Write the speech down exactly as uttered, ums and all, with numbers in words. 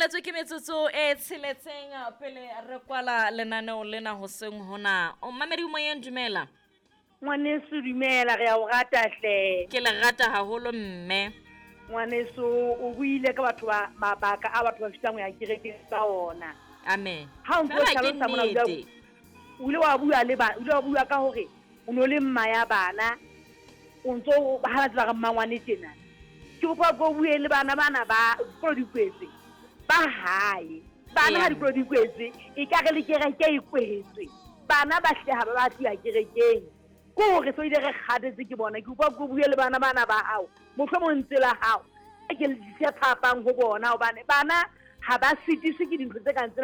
Beteletswe ke metsotso e tsheletseng pele re kwala lenaneo lena hoseng hona. O mamedi mo yeng dumela. Ngwaneso dumela re a o rata hle. Ke le rata haholo mme. Ngwaneso o buile ka batho ba mabaka a batho ba fitang ya kereke tsa ona. Amen. Ha o ntse o hlalosa mona o ile wa bua le ba o ile wa bua ka hore o no le mma ya bana o ntse o ha tla ga mmangwane tjena. Ke go go bue le bana bana ba go di kwetse ba hae bana ha di go di kwetse e ka re le kereke e kwetse bana ba hle ha ba ba tsia kerekeng go re so ile re kgadetse ke bona ke go go bue le bana bana ba hao motho mo ntse la hao ke le ditse phapang go bona hobane bana ha ba sitise ke dintho tse ka ntsena